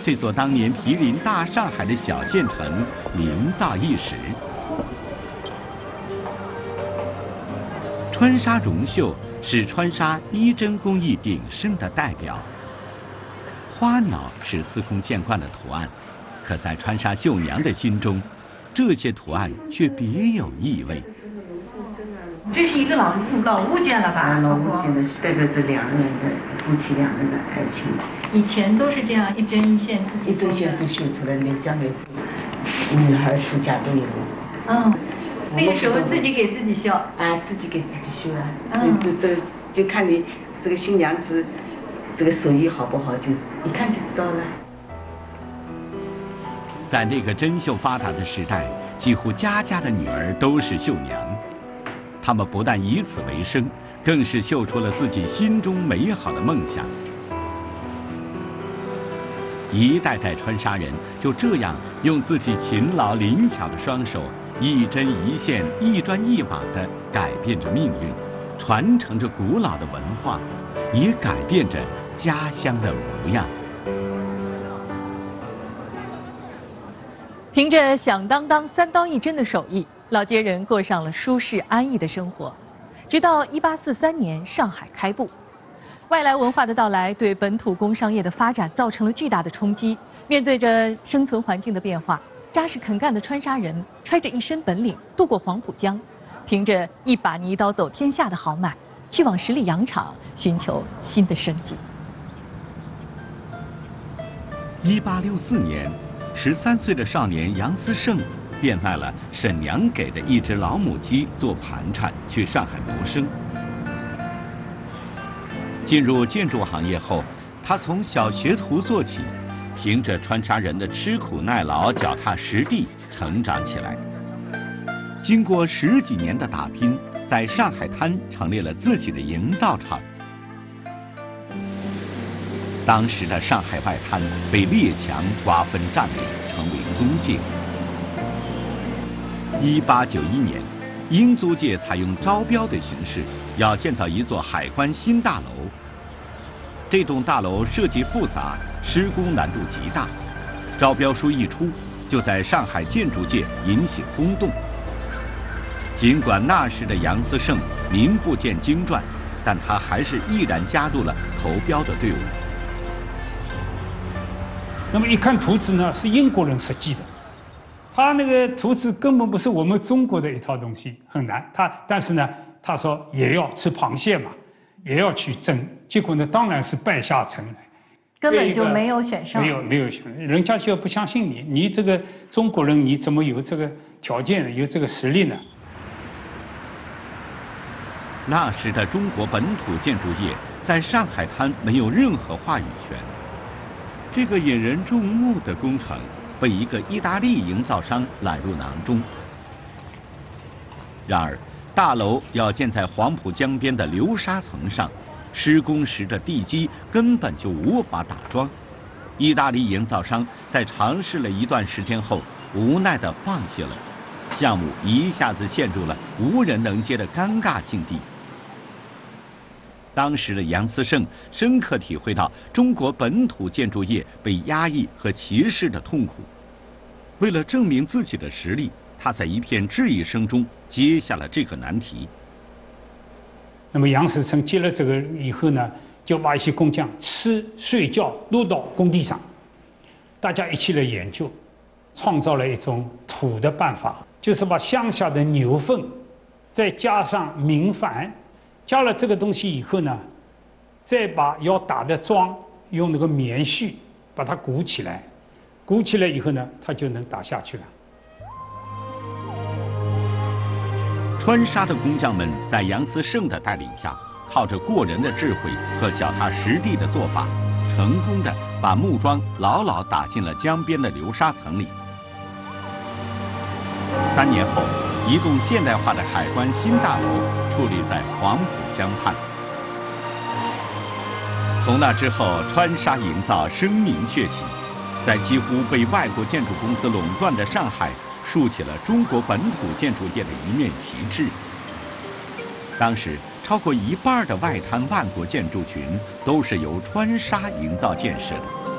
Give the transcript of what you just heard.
这座当年毗邻大上海的小县城名噪一时。川沙绒绣是川沙衣针工艺鼎盛的代表。花鸟是司空见惯的图案，可在川沙绣娘的心中，这些图案却别有意味。 这是一个老物件了吧？ 老物件的是代表着两个人的夫妻两人的爱情。 以前都是这样一针一线自己做的。 一针线都绣出来，连将来女孩出嫁都有。 嗯，那个时候自己给自己绣。 啊，自己给自己绣啊。就看你这个新娘子这个手艺好不好，就一看就知道了。 在那个针绣发达的时代，几乎家家的女儿都是绣娘。她们不但以此为生，更是绣出了自己心中美好的梦想。一代代川沙人就这样用自己勤劳灵巧的双手，一针一线、一砖一瓦地改变着命运，传承着古老的文化，也改变着家乡的模样。 凭着响当当3刀1针的手艺，老街人过上了舒适安逸的生活。直到1843年上海开埠，外来文化的到来对本土工商业的发展造成了巨大的冲击。面对着生存环境的变化，扎实肯干的川沙人揣着一身本领渡过黄浦江，凭着一把泥刀走天下的豪迈，去往十里洋场寻求新的生机。 1864年，13岁的少年杨思胜变卖了沈娘给的一只老母鸡做盘缠，去上海谋生。进入建筑行业后，他从小学徒做起，凭着川沙人的吃苦耐劳、脚踏实地成长起来。经过10几年的打拼，在上海滩成立了自己的营造厂。当时的上海外滩被列强瓜分占领，成为租界。1891年，英租界采用招标的形式，要建造一座海关新大楼。这栋大楼设计复杂，施工难度极大。招标书一出，就在上海建筑界引起轰动。尽管那时的杨思胜名不见经传，但他还是毅然加入了投标的队伍。 那么一看图纸呢，是英国人设计的，他那个图纸根本不是我们中国的一套东西，很难。但是呢，他说也要吃螃蟹嘛，也要去争，结果呢，当然是败下阵来， 根本就没有选上。 没有选，人家就不相信你，你这个中国人你怎么有这个条件，有这个实力呢？ 那时的中国本土建筑业在上海滩没有任何话语权。这个引人注目的工程被一个意大利营造商揽入囊中。然而，大楼要建在黄浦江边的流沙层上，施工时的地基根本就无法打桩。意大利营造商在尝试了一段时间后，无奈地放弃了，项目一下子陷入了无人能接的尴尬境地。当时的杨思胜深刻体会到中国本土建筑业被压抑和歧视的痛苦。为了证明自己的实力，他在一片质疑声中接下了这个难题。 那么杨思胜接了这个以后呢，就把一些工匠吃睡觉都到工地上，大家一起来研究，创造了一种土的办法，就是把乡下的牛粪再加上明矾。加了这个东西以后呢，再把要打的桩用那个棉絮把它鼓起来，鼓起来以后呢，它就能打下去了。 川沙的工匠们在杨思胜的带领下，靠着过人的智慧和脚踏实地的做法，成功的把木桩牢牢打进了江边的流沙层里。3年后，一栋现代化的海关新大楼矗立在黄浦江畔。从那之后，川沙营造声名鹊起，在几乎被外国建筑公司垄断的上海，竖起了中国本土建筑业的一面旗帜。当时，超过1半的外滩万国建筑群都是由川沙营造建设的。